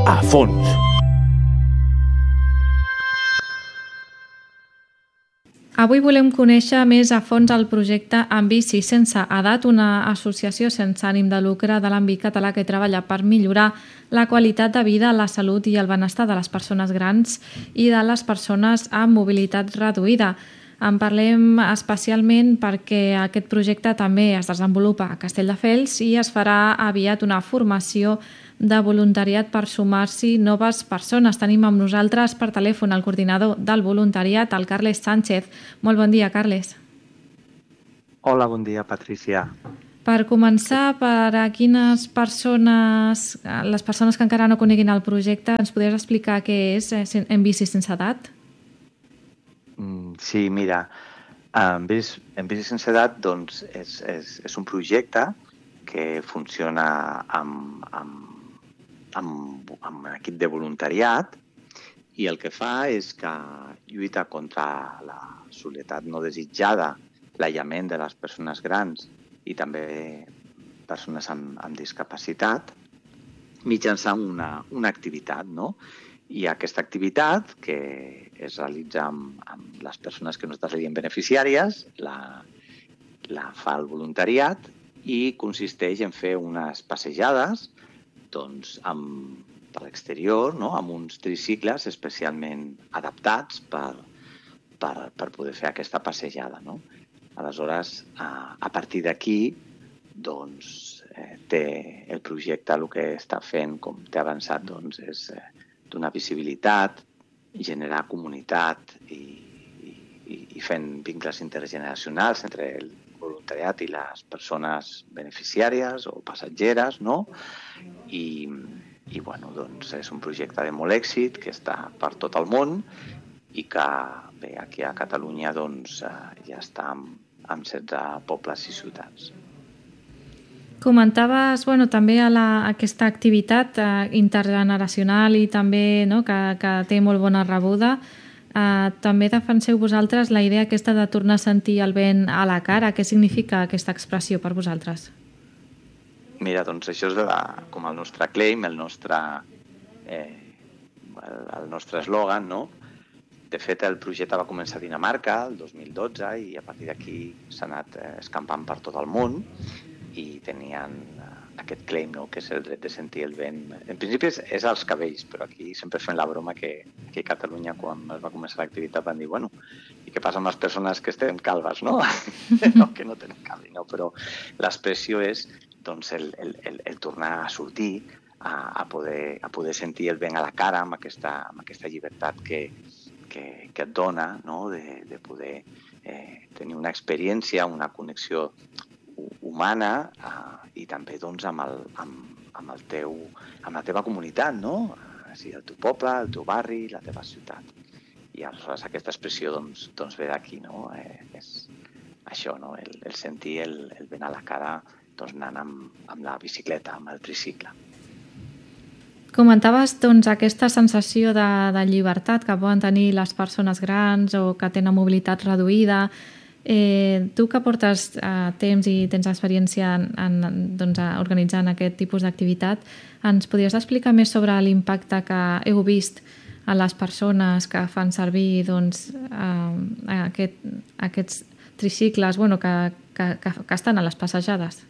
A fons. Avui volem conèixer més a fons el projecte En Bici Sense Edat, una associació sense ànim de lucre de l'àmbit català que treballa per millorar la qualitat de vida, la salut i el benestar de les persones grans i de les persones amb mobilitat reduïda. En parlem especialment perquè aquest projecte també es desenvolupa a Castelldefels i es farà aviat una formació de voluntariat per sumar-s'hi noves persones. Tenim amb nosaltres per telèfon el coordinador del voluntariat, el Carles Sánchez. Molt bon dia, Carles. Hola, bon dia, Patricia. Per començar, per a quines persones, les persones que encara no coneguin el projecte, ens podries explicar què és En Bici Sense Edat? Sí, mira, En Bici Sense Edat doncs, és un projecte que funciona amb un equip de voluntariat i el que fa és que lluita contra la soledat no desitjada, l'aïllament de les persones grans i també persones amb discapacitat mitjançant una activitat, no? I aquesta activitat, que es realitza amb les persones que no es decidien beneficiàries, la fa el voluntariat i consisteix en fer unes passejades doncs, per l'exterior, no? Amb uns tricicles especialment adaptats per poder fer aquesta passejada, no? Aleshores, a partir d'aquí, doncs, té el projecte, el que està fent, com t'he avançat, doncs, és donar visibilitat, generar comunitat i fent vincles intergeneracionals entre el voluntariat i les persones beneficiàries o passatgeres, no? I bueno, doncs és un projecte de molt èxit que està per tot el món i que bé, aquí a Catalunya doncs, ja està en 16 pobles i ciutats. Comentaves també aquesta activitat intergeneracional i també que té molt bona rebuda. També defenseu vosaltres la idea aquesta de tornar a sentir el vent a la cara. Què significa aquesta expressió per vosaltres? Mira, doncs això és com el nostre claim, el nostre eslògan, no? De fet, el projecte va començar a Dinamarca el 2012 i a partir d'aquí s'ha anat escampant per tot el món i tenien aquest claim, no? Que és el dret de sentir el vent. En principi és als cabells, però aquí sempre fem la broma que aquí a Catalunya, quan es va començar l'activitat, van dir, bueno, i què passa amb les persones que estem calves, no? No, que no tenen cabell, no? Però l'expressió és doncs, el tornar a sortir, a poder sentir el vent a la cara amb aquesta llibertat que et dona, no? De poder tenir una experiència, una connexió humana i també doncs, amb la teva comunitat, no? El teu poble, el teu barri, la teva ciutat. I aleshores aquesta expressió doncs, ve d'aquí, no? És això, no? El sentir el vent a la cara doncs, anant amb la bicicleta, amb el tricicle. Comentaves aquesta sensació de llibertat que poden tenir les persones grans o que tenen mobilitat reduïda. Tu que portes temps i tens experiència organitzant aquest tipus d'activitat, ens podries explicar més sobre l'impacte que heu vist a les persones que fan servir aquests tricicles que estan a les passejades?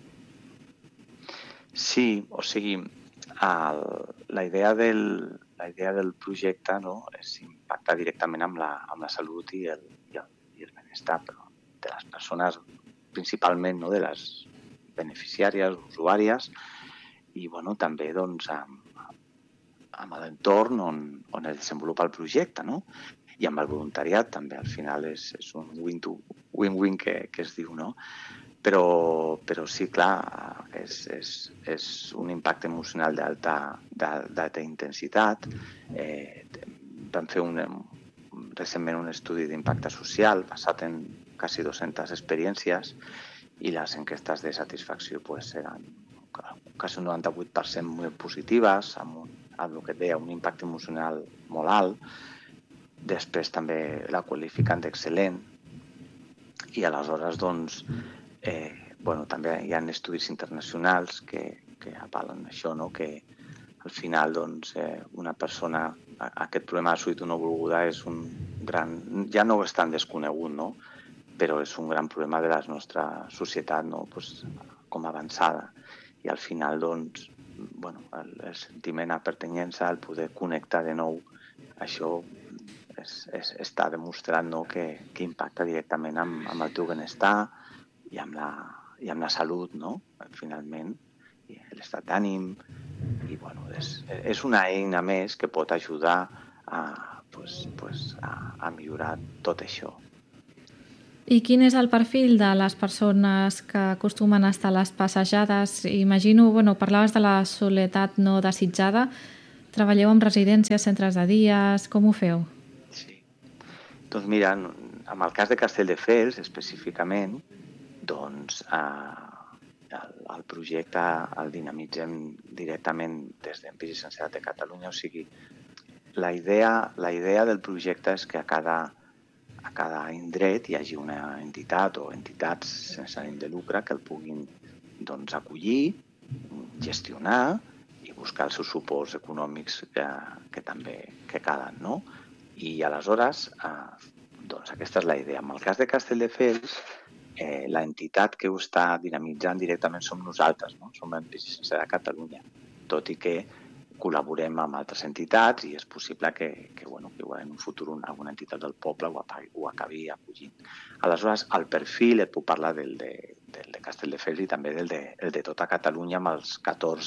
Sí, o sigui, la idea del projecte, no? És impactar directament amb la salut i el benestar, però de les persones, principalment, no? De les beneficiàries, usuàries, i bueno, també doncs, amb l'entorn on es desenvolupa el projecte, no? I amb el voluntariat també, al final és un win-win que es diu, no? Però sí, clar, és un impacte emocional d'alta intensitat. Vam fer recentment un estudi d'impacte social basat en quasi 200 experiències i les enquestes de satisfacció eren quasi un 98% molt positives, amb el que et deia, un impacte emocional molt alt. Després també la qualifiquen d'excel·lent i aleshores doncs també hi ha estudis internacionals que avalen això, no? Que al final, doncs, una persona, aquest problema de solitud no volguda és un gran, ja no és tan desconegut, no? Però és un gran problema de la nostra societat, no? Pues, com avançada. I al final, doncs, bueno, el sentiment de pertinyença, el poder connectar de nou, això està demostrat, no? que impacta directament amb el teu benestar i amb la salut, no? Finalment, i l'estat d'ànim. I bueno, és una eina més que pot ajudar a millorar tot això. I quin és el perfil de les persones que acostumen a estar a les passejades? Imagino, parlaves de la soledat no desitjada. Treballeu amb residències, centres de dies, com ho feu? Sí. Doncs mira, en el cas de Castelldefels, específicament, doncs el projecte el dinamitzem directament des d'Empiri Sensedat de Catalunya. O sigui, la idea del projecte és que a cada indret hi hagi una entitat o entitats sense ànim de lucre que el puguin acollir, gestionar i buscar els seus suports econòmics que calen, no? I aleshores, doncs aquesta és la idea. En el cas de Castelldefels, l'entitat que ho està dinamitzant directament som nosaltres, no? Som Empiri Sensedat de Catalunya, tot i que col·laborem amb altres entitats i és possible que en un futur alguna entitat del poble ho acabi acollint. Aleshores, el perfil, et puc parlar del de Castelldefels i també el de tota Catalunya amb els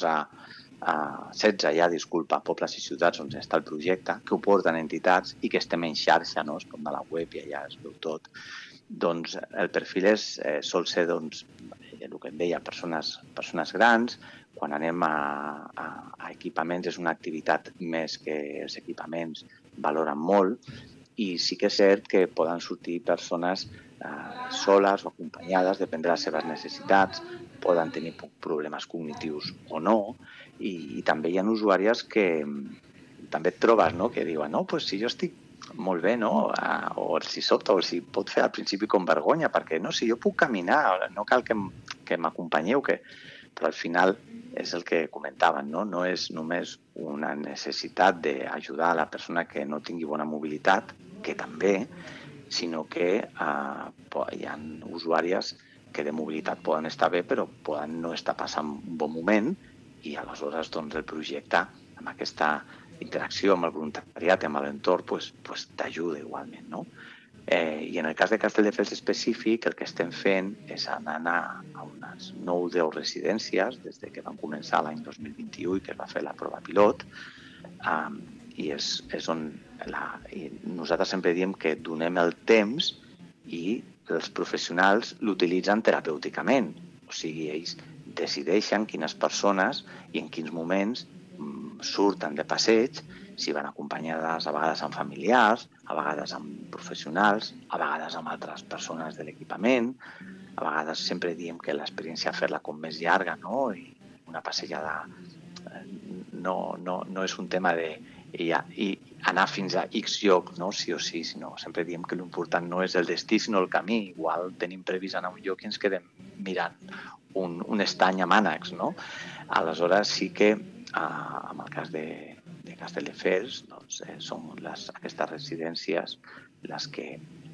16 pobles i ciutats on està el projecte, que ho porten entitats i que estem en xarxa, no? Es pot anar a la web i allà es veu tot. Doncs el perfil sol ser, el que em deia, persones grans. Quan anem a equipaments és una activitat més que els equipaments valoren molt i sí que és cert que poden sortir persones soles o acompanyades, depèn de les seves necessitats, poden tenir problemes cognitius o no i també hi ha usuàries que també et trobes, no? Que diuen, no, pues si jo estic molt bé, no? O els hi sobta o els hi pot fer al principi com vergonya perquè no, si jo puc caminar, no cal que m'acompanyeu, però al final és el que comentaven, no? No és només una necessitat d'ajudar a la persona que no tingui bona mobilitat, que també, sinó que hi ha usuàries que de mobilitat poden estar bé, però poden no estar passant un bon moment i aleshores el projecte, amb aquesta interacció amb el voluntariat i amb l'entorn, t'ajuda igualment, no? I en el cas de Castelldefels específic, el que estem fent és anar a unes 9 o 10 residències des que vam començar l'any 2021 i que es va fer la prova pilot, i és on nosaltres sempre diem que donem el temps i els professionals l'utilitzen terapèuticament. O sigui, ells decideixen quines persones i en quins moments surten de passeig, si van acompanyades a vegades amb familiars, a vegades amb professionals, a vegades amb altres persones de l'equipament. A vegades sempre diem que l'experiència fer-la com més llarga, no? I una passejada no és un tema de anar fins a X lloc, no? Sí o sí, sinó sempre diem que l'important no és el destí, sinó el camí. Igual tenim previst anar a un lloc i ens quedem mirant un estany a mànecs, no? Aleshores sí que, en el cas de Castelldefels, són aquestes residències les que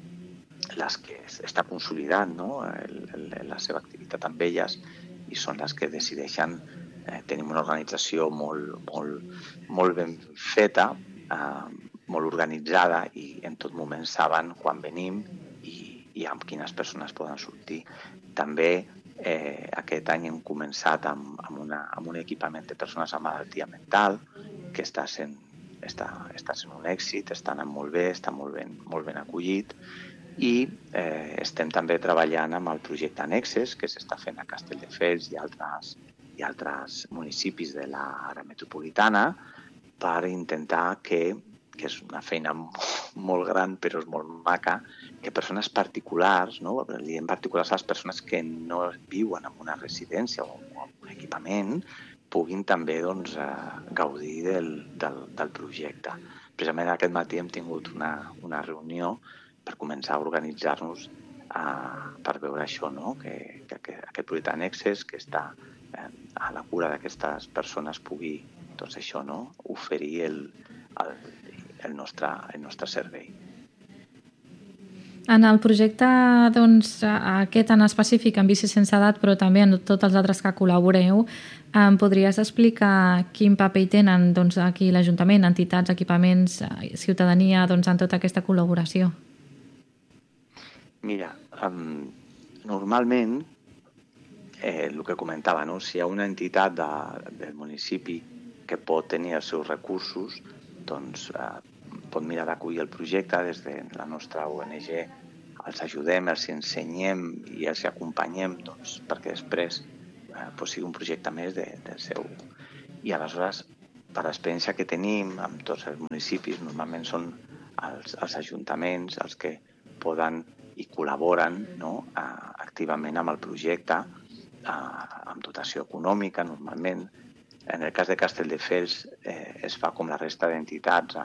està consolidant, no? La seva activitat amb elles i són les que decideixen. Tenim una organització molt ben feta, molt organitzada i en tot moment saben quan venim i amb quines persones poden sortir. També aquest any hem començat amb un equipament de persones amb malaltia mental que està sent un èxit, està anant molt bé, està molt ben acollit i estem també treballant amb el projecte Annexes que s'està fent a Castelldefels i altres municipis de l'àrea metropolitana per intentar que és una feina molt gran però és molt maca, que persones particulars, no? En particular les persones que no viuen en una residència o en un equipament puguin també gaudir del projecte. Precisament aquest matí hem tingut una reunió per començar a organitzar-nos per veure això, no? Que aquest projecte Annexes que està a la cura d'aquestes persones pugui doncs això, no? Oferir el nostre servei. En el projecte, doncs, aquest en específic, en Bici Sense Edat, però també en tots els altres que col·laboreu, em podries explicar quin paper hi tenen doncs, aquí l'Ajuntament, entitats, equipaments, ciutadania, doncs, en tota aquesta col·laboració? Mira, normalment, el que comentava, no? Si hi ha una entitat del municipi que pot tenir els seus recursos, doncs pot mirar d'acollir el projecte des de la nostra ONG, els ajudem, els ensenyem i els acompanyem doncs, perquè després sigui un projecte més del seu. I aleshores, per l'experiència que tenim amb tots els municipis, normalment són els ajuntaments els que poden i col·laboren, no? Activament amb el projecte, amb dotació econòmica, normalment. En el cas de Castelldefels es fa com la resta d'entitats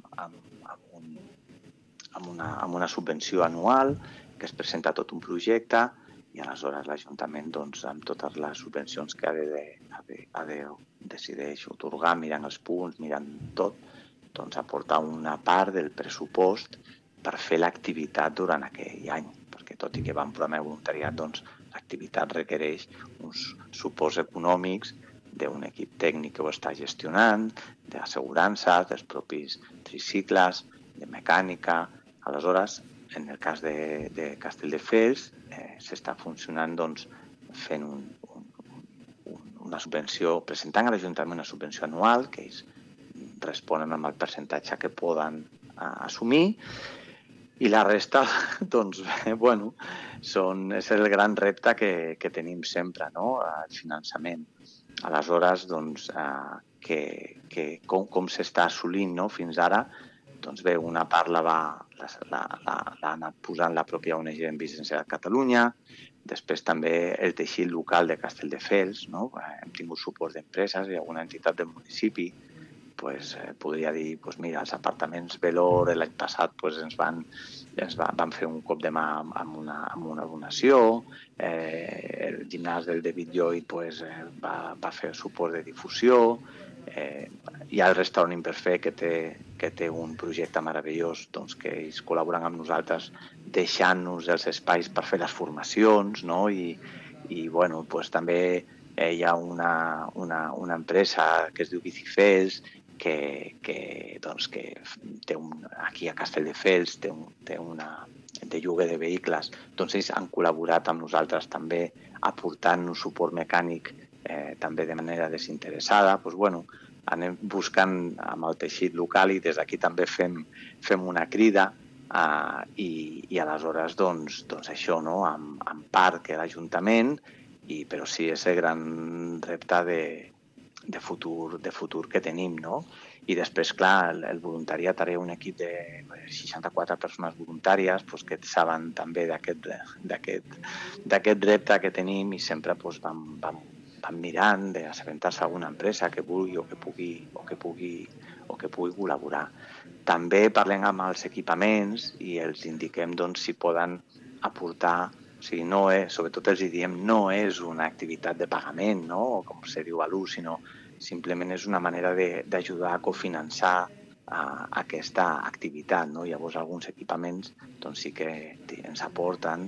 amb una subvenció anual que es presenta tot un projecte i aleshores l'Ajuntament, doncs, amb totes les subvencions que decideix otorgar, mirant els punts, mirant tot, doncs aportar una part del pressupost per fer l'activitat durant aquell any, perquè tot i que va en programa de voluntariat, doncs l'activitat requereix uns suports econòmics d'un equip tècnic que ho està gestionant, d'assegurances, dels propis tricicles, de mecànica. Aleshores, en el cas de Castelldefels, s'està funcionant doncs, fent una subvenció, presentant a l'Ajuntament una subvenció anual, que ells responen amb el percentatge que poden assumir, i la resta, doncs, bueno, és el gran repte que tenim sempre, no?, el finançament. Aleshores, doncs, com s'està assolint, no?, fins ara, doncs bé, una part l'ha anat posant la pròpia ONG en Bici Sense Edat Catalunya, després també el teixit local de Castelldefels, no? Hem tingut suport d'empreses i alguna entitat del municipi, podria dir, mira, els apartaments Velor l'any passat ens van fer un cop de mà amb una donació, el gimnàs del David Lloyd va fer suport de difusió, hi ha el restaurant Imperfect que té un projecte meravellós, doncs, que ells col·laboren amb nosaltres deixant-nos els espais per fer les formacions, no? I bueno, també hi ha una empresa que es diu Bicifels que té aquí a Castelldefels té una de lloguer de vehicles, doncs ells han col·laborat amb nosaltres també aportant-nos suport mecànic també de manera desinteressada. Anem buscant amb el teixit local i des d'aquí també fem una crida i aleshores doncs això, no? En part que l'Ajuntament, però sí és el gran repte de futur que tenim, no? I després, clar, el voluntariat, ara hi ha un equip de 64 persones voluntàries que saben també d'aquest repte que tenim i sempre vam mirant d'assabentar-se alguna empresa que vulgui o que pugui col·laborar. També parlem amb els equipaments i els indiquem si poden aportar, o sigui, sobretot els diem, no és una activitat de pagament, no? Com se diu a l'ús, sinó simplement és una manera d'ajudar a cofinançar aquesta activitat, no? Llavors alguns equipaments sí que ens aporten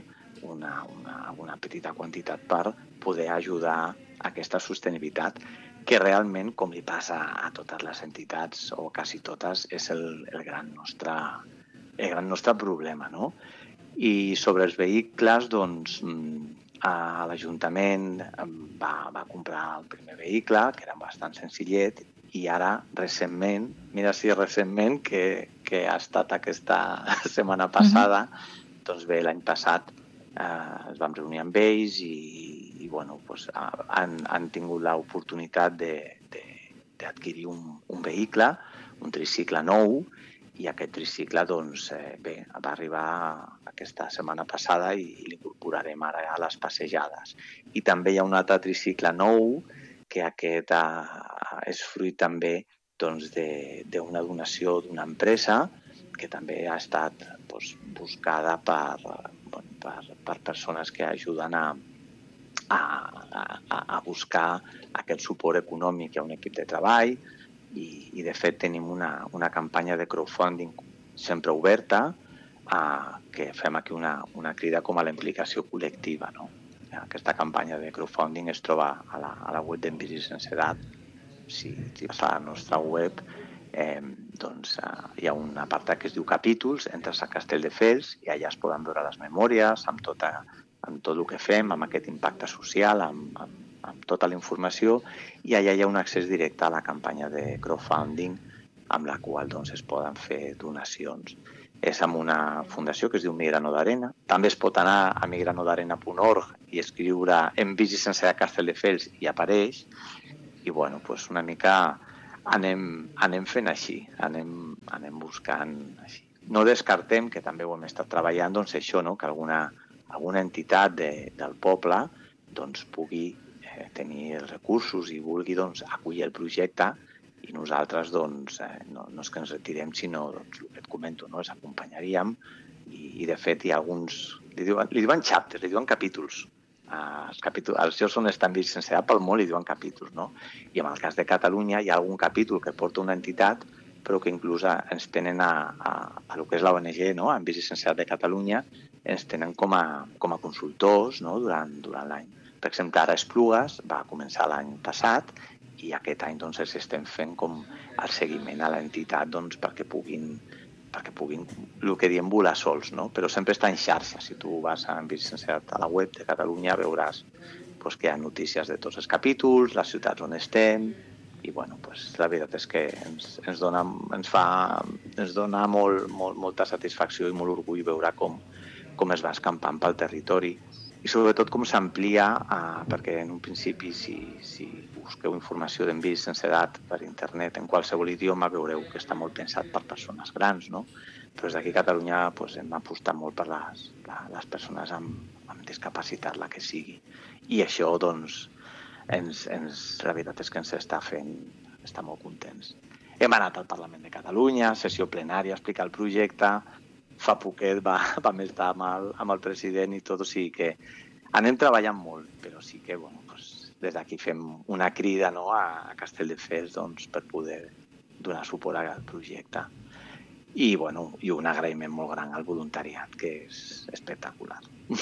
una petita quantitat per poder ajudar a aquesta sostenibilitat, que realment, com li passa a totes les entitats, o quasi totes, és el gran nostre problema, no? I sobre els vehicles, doncs, l'Ajuntament va comprar el primer vehicle, que era bastant senzillet, i ara, recentment, mira si recentment, que ha estat aquesta setmana passada, doncs bé, l'any passat ens vam reunir amb ells i han tingut l'oportunitat d'adquirir un vehicle, un tricicle nou, i aquest tricicle va arribar aquesta setmana passada i l'incorporarem ara a les passejades. I també hi ha un altre tricicle nou, que aquest és fruit també d'una donació d'una empresa que també ha estat buscada per persones que ajuden a buscar aquest suport econòmic. Hi ha un equip de treball i de fet tenim una campanya de crowdfunding sempre oberta, que fem aquí una crida com a la implicació col·lectiva, no? Aquesta campanya de crowdfunding es troba a la web d'Envisi Sense Edat. Si vas a la nostra web, doncs hi ha un apartat que es diu capítols, entres a Castelldefels i allà es poden veure les memòries amb tot el que fem, amb aquest impacte social, amb tota la informació, i allà hi ha un accés directe a la campanya de crowdfunding amb la qual doncs, es poden fer donacions. És amb una fundació que es diu Migrano d'Arena. També es pot anar a migranodarena.org i escriure Envisi Sense Edat Castelldefels i apareix. I bueno, doncs una mica anem fent així, anem buscant així. No descartem, que també ho hem estat treballant, doncs això, no? Que alguna entitat del poble doncs, pugui tenir recursos i vulgui doncs, acollir el projecte, i nosaltres doncs, no és que ens retirem, sinó doncs, el que et comento, no? Els acompanyaríem i de fet hi ha alguns, li diuen chapters, li diuen capítols. Els jocs on estan vist sense edat pel món li diuen capítols, no? I en el cas de Catalunya hi ha algun capítol que porta una entitat però que inclús ens tenen a el que és l'ONG, no? Envisi Sense Edat de Catalunya, ens tenen com a consultors, no? durant l'any. Per exemple, ara Esplugues va començar l'any passat i aquest any doncs, estem fent com el seguiment a l'entitat doncs, perquè puguin, el que diem, volar sols, no? Però sempre està en xarxa. Si tu vas a Envisi Sense Edat a la web de Catalunya veuràs doncs, que hi ha notícies de tots els capítols, les ciutats on estem, i bueno, doncs, la veritat és que ens dona molta satisfacció i molt orgull veure com es va escampant pel territori i sobretot com s'amplia, perquè en un principi si busqueu informació d'Envisi Sense Edat per internet en qualsevol idioma veureu que està molt pensat per persones grans, no? Però des d'aquí a Catalunya hem apostat molt per les persones amb discapacitat, la que sigui. I això, doncs, la veritat és que ens està fent estar molt contents. Hem anat al Parlament de Catalunya, sessió plenària, a explicar el projecte. Fa poquet vam estar amb el president i tot, o sigui que anem treballant molt, però sí que des d'aquí fem una crida a Castelldefels per poder donar suport al projecte. I un agraïment molt gran al voluntariat, que és espectacular.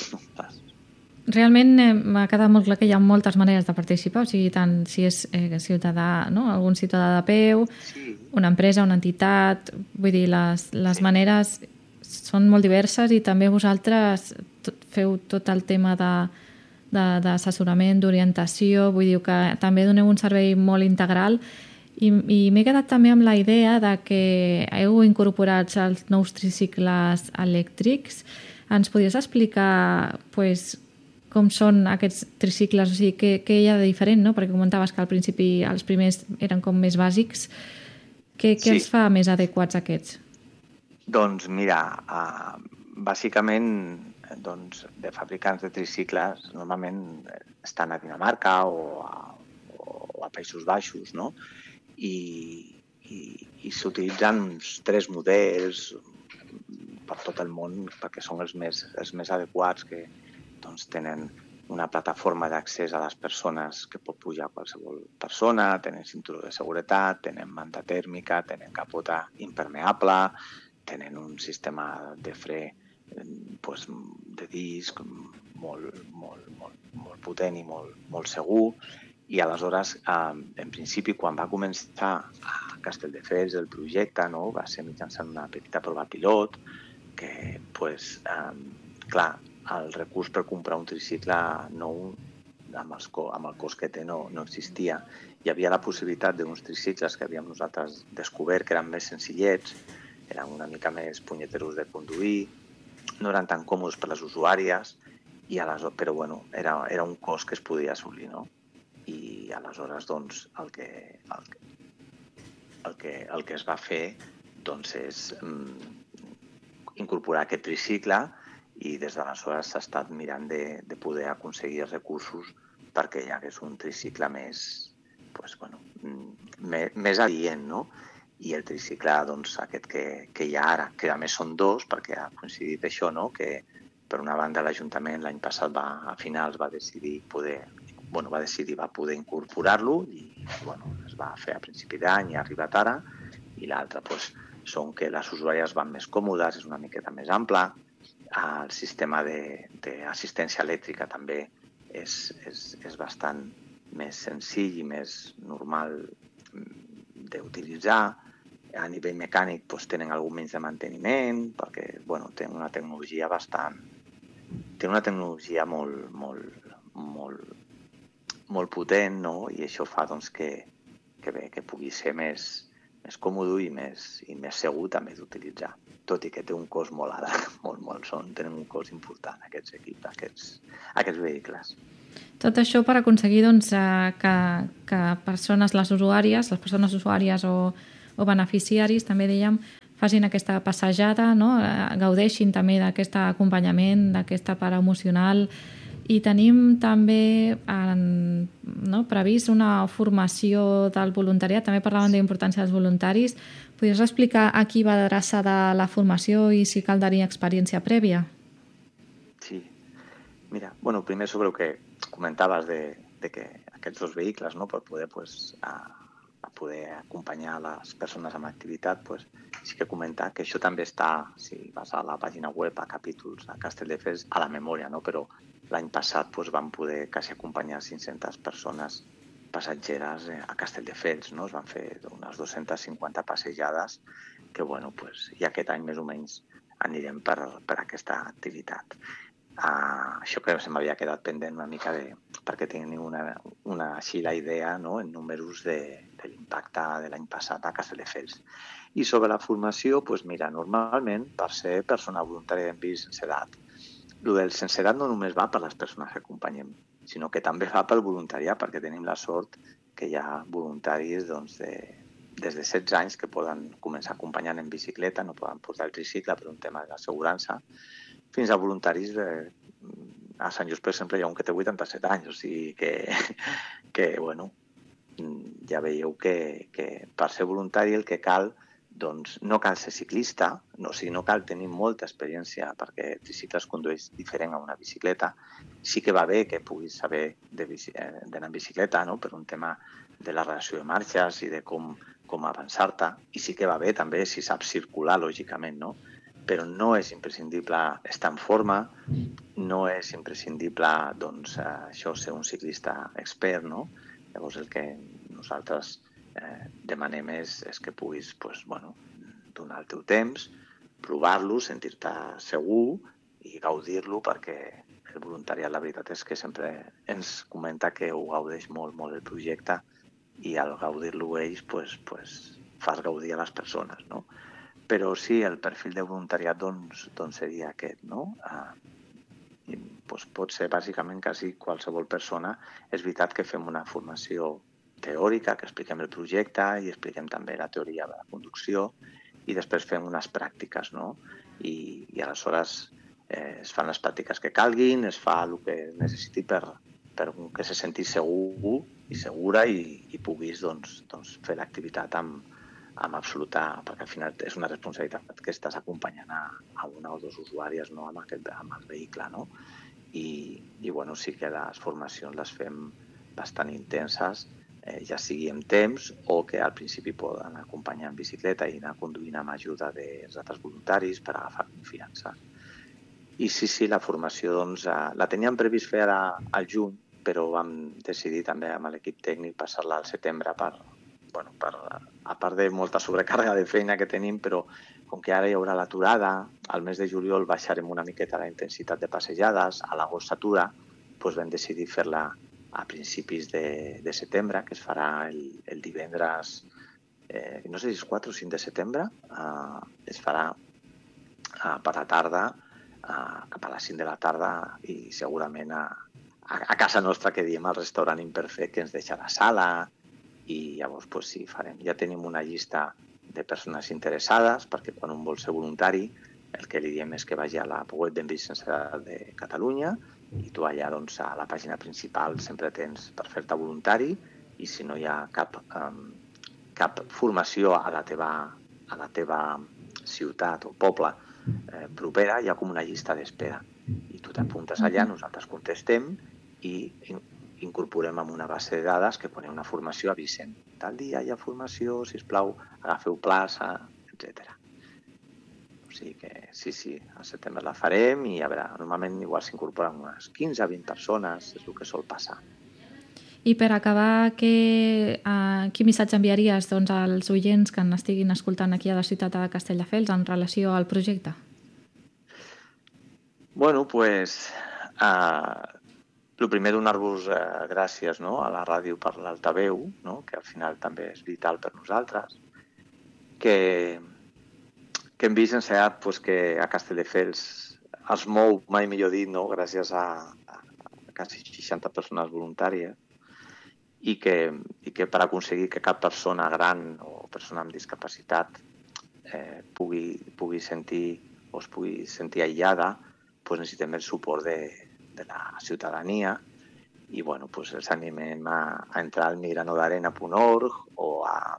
Realment m'ha quedat molt clar que hi ha moltes maneres de participar, o sigui, tant si és ciutadà, no? Algun ciutadà de peu, sí. Una empresa, una entitat, vull dir, les maneres són molt diverses i també vosaltres feu tot el tema d'assessorament, d'orientació, vull dir que també doneu un servei molt integral i m'he quedat també amb la idea de que heu incorporat els nous tricicles elèctrics. Ens podries explicar com són aquests tricicles, o sigui, què hi ha de diferent, no? Perquè comentaves que al principi els primers eren com més bàsics. Què els fa més adequats aquests? Doncs mira, bàsicament de fabricants de tricicles normalment estan a Dinamarca o a Països Baixos, no? I s'utilitzen uns 3 models per tot el món perquè són els més adequats, que tenen una plataforma d'accés a les persones que pot pujar qualsevol persona, tenen cinturó de seguretat, tenen manta tèrmica, tenen capota impermeable, tenen un sistema de fre de disc molt potent i molt segur. I aleshores, en principi, quan va començar a Castelldefels el projecte, va ser mitjançant una petita prova pilot que, clar, el recurs per comprar un tricicle nou amb el cost que té no existia. Hi havia la possibilitat d'uns tricicles que havíem nosaltres descobert que eren més senzillets, eren una mica més punyeteros de conduir, no eren tan còmodes per les usuàries, però era un cost que es podia assolir, no? I aleshores el que es va fer és incorporar aquest tricicle i des d'aleshores s'ha estat mirant de poder aconseguir recursos perquè hi hagués un tricicle més adient, no? I el tricicle aquest que hi ha ara, que a més són 2, perquè ha coincidit això, no? Que per una banda l'Ajuntament l'any passat a finals va decidir poder va decidir, va poder incorporar-lo i es va fer a principi d'any i ha arribat ara. I l'altre són que les usuàries van més còmodes, és una miqueta més ample, el sistema d'assistència elèctrica també és bastant més senzill i més normal d'utilitzar. A nivell mecànic tenen algun menys de manteniment perquè tenen una tecnologia molt potent, no? I això fa que pugui ser més còmode i més segur també d'utilitzar, tot i que té un cost molt alt, tenen un cost important aquests equips, aquests vehicles. Tot això per aconseguir que les persones usuàries o beneficiaris, també dèiem, facin aquesta passejada, no? Gaudeixin també d'aquest acompanyament, d'aquesta part emocional. I tenim també previst una formació del voluntariat. També parlàvem de la importància dels voluntaris. Podries explicar a qui va adreçada la formació i si cal tenir experiència prèvia? Sí. Mira, primer sobre el que comentaves de que aquests dos vehicles, no, per poder poder acompanyar les persones amb activitat, sí que comentar que això també està, si vas a la pàgina web, a capítols de Castelldefels, a la memòria, no? Però l'any passat vam poder quasi acompanyar 500 persones passatgeres a Castelldefels, no? Es van fer unes 250 passejades que, i aquest any més o menys anirem per aquesta activitat. Això que se m'havia quedat pendent una mica perquè teniu així la idea, no? En números de l'impacte de l'any passat a Castelldefels. I sobre la formació, mira, normalment per ser persona voluntària en bici sense edat, el del sense edat no només va per les persones que acompanyem, sinó que també va pel voluntariat, perquè tenim la sort que hi ha voluntaris des de 16 anys que poden començar acompanyant en bicicleta, no poden portar el tricicle per un tema de l'assegurança, fins a voluntaris a Sant Just, per exemple, hi ha un que té 87 anys, o sigui que ja veieu que per ser voluntari el que cal, no cal ser ciclista, no cal tenir molta experiència perquè el tricicle es condueix diferent a una bicicleta. Sí que va bé que puguis saber d'anar en bicicleta, no? Per un tema de la relació de marxes i de com avançar-te, i sí que va bé també si saps circular, lògicament, no? Però no és imprescindible estar en forma, no és imprescindible això ser un ciclista expert, no? Llavors el que nosaltres demanem és que puguis donar el teu temps, provar-lo, sentir-te segur i gaudir-lo, perquè el voluntariat la veritat és que sempre ens comenta que ho gaudeix molt, molt el projecte, i al gaudir-lo ells fas gaudir a les persones, no? Però sí, el perfil de voluntariat seria aquest, no? Pot ser bàsicament quasi qualsevol persona. És veritat que fem una formació teòrica, que expliquem el projecte i expliquem també la teoria de la conducció, i després fem unes pràctiques, no? I aleshores es fan les pràctiques que calguin, es fa el que es necessiti per que se senti segur i segura i puguis fer l'activitat amb absoluta, perquè al final és una responsabilitat que estàs acompanyant a una o dos usuàries, no? amb el vehicle, no? I sí que les formacions les fem bastant intenses, ja sigui amb temps o que al principi poden acompanyar en bicicleta i anar conduint amb ajuda dels altres voluntaris per agafar confiança. I sí, la formació la teníem previst fer ara al juny, però vam decidir també amb l'equip tècnic passar-la al setembre a part de molta sobrecàrrega de feina que tenim, però com que ara hi haurà l'aturada, al mes de juliol baixarem una miqueta la intensitat de passejades, a l'agost s'atura, vam decidir fer-la a principis de setembre, que es farà el divendres, no sé si és 4 o 5 de setembre, es farà per la tarda, cap a les 5 de la tarda, i segurament a casa nostra, que diem al restaurant Imperfect, que ens deixa la sala, i llavors sí, farem. Ja tenim una llista de persones interessades, perquè quan un vol ser voluntari, el que li diem és que vagi a la web d'en Bici Sense Edat de Catalunya, i tu allà a la pàgina principal sempre tens per fer-te voluntari, i si no hi ha cap formació a la teva ciutat o poble propera, hi ha com una llista d'espera. I tu t'apuntes allà, nosaltres contestem, i incorporem en una base de dades que pone una formació avisent. Tal dia hi ha formació, sisplau, agafeu plaça, etc. O sigui que sí, al setembre la farem i a veure, normalment igual s'incorporen unes 15 a 20 persones, és el que sol passar. I per acabar, quin missatge enviaries als oients que estiguin escoltant aquí a la ciutat de Castelldefels en relació al projecte? Bueno, pues, el primer donar-vos gràcies a la ràdio per l'altaveu, que al final també és vital per nosaltres, que hem vist ensenyat que a Castelldefels es mou, mai millor dit, gràcies a quasi 60 persones voluntàries, i que per aconseguir que cap persona gran o persona amb discapacitat pugui sentir o es pugui sentir aïllada, necessitem el suport de la ciutadania i els animem a entrar al migranodarena.org o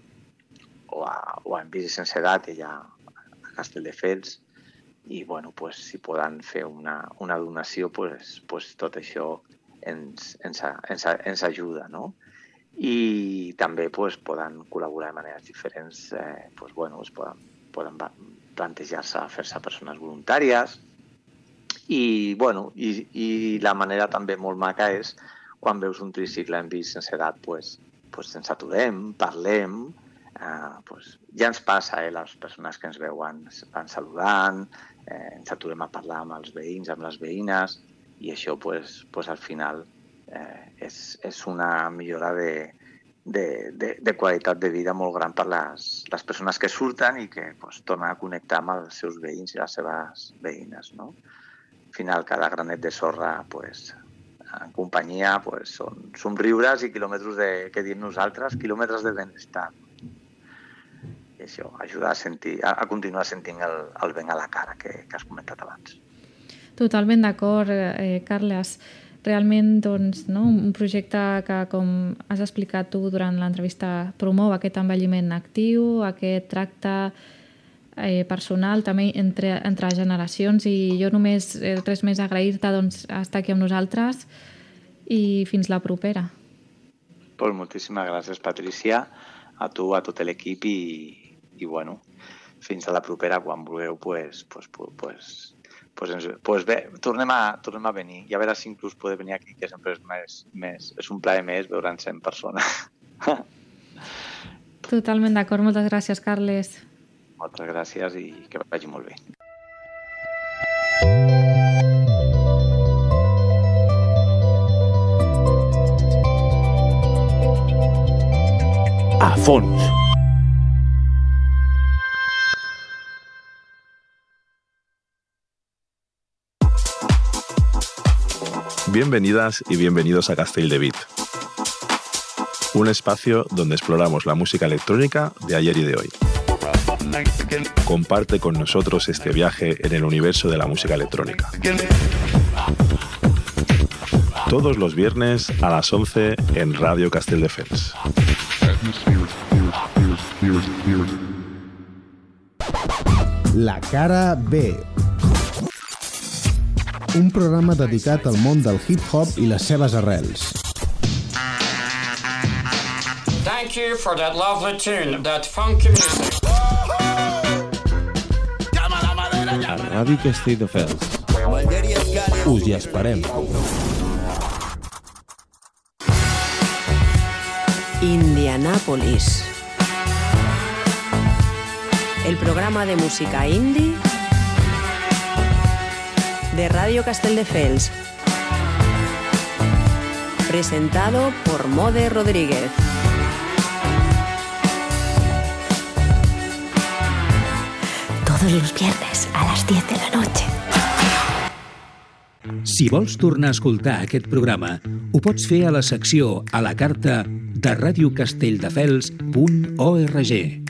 a Envisi Sense Edat allà a Castelldefels i si poden fer una donació, tot això ens ajuda, no? I també poden col·laborar de maneres diferents, poden plantejar-se a fer-se persones voluntàries i la manera també molt maca és quan veus un tricicle en bici sense edat, ens aturem, parlem, ja ens passa, les persones que ens veuen van saludant, ens aturem a parlar amb els veïns, amb les veïnes i això al final és una millora de qualitat de vida molt gran per les persones que surten i que tornen a connectar amb els seus veïns i les seves veïnes, no? Al final, cada granet de sorra, en companyia, són somriures i quilòmetres que diem nosaltres, quilòmetres de benestar. I això ajuda a continuar sentint el vent a la cara que has comentat abans. Totalment d'acord, Carles. Realment, un projecte que, com has explicat tu durant l'entrevista, promou aquest envelliment actiu, aquest tracte personal també entre generacions i jo només res més agrair-te estar aquí amb nosaltres i fins la propera. Moltíssimes gràcies, Patricia, a tu, a tot l'equip i fins a la propera, quan vulgueu, bé, tornem a venir i a veure si inclús podeu venir aquí, que sempre és un plaer més veure'ns en persona. Totalment d'acord, moltes gràcies, Carles. Moltes gràcies i que vagi molt bé. A fons. Bienvenidas y bienvenidos a Castell de Beat, un espacio donde exploramos la música electrónica de ayer y de hoy. Comparte con nosotros este viaje en el universo de la música electrónica. Todos los viernes a las 11 en Radio Castelldefels. La cara B. Un programa dedicat al món del hip-hop i les seves arrels. Thank you for that lovely tune, that funky music. A Ràdio Castelldefels. Us hi esperem. Indianapolis. El programa de música indie de Radio Castelldefels. Presentado por Mode Rodríguez. Todos los viernes a las 10 de la noche. Si vols tornar a escoltar aquest programa, ho pots fer a la secció a la carta de radiocastelldefels.org.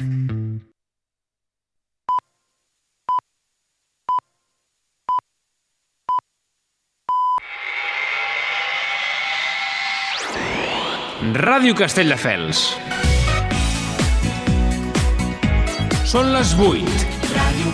Ràdio Castelldefels. Són les 8.